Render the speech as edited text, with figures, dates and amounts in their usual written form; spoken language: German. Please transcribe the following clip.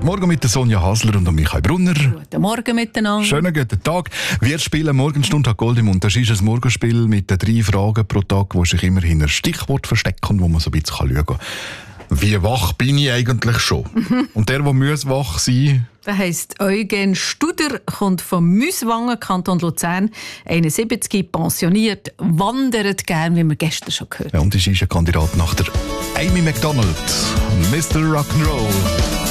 Guten Morgen mit der Sonja Hasler und Michael Brunner. Guten Morgen miteinander. Schönen guten Tag. Wir spielen Morgenstunde hat Goldemund. Das ist ein Morgenspiel mit den 3 Fragen pro Tag, die sich immer hinter Stichwort verstecken, wo man so ein bisschen schauen kann. Wie wach bin ich eigentlich schon? Und der muss wach sein. Das heisst, Eugen Studer kommt vom Müswangen, Kanton Luzern, 71, pensioniert, wandert gern, wie wir gestern schon gehört haben. Ja, und ist ein Kandidat nach der Amy McDonald, Mr. Rock'n'Roll.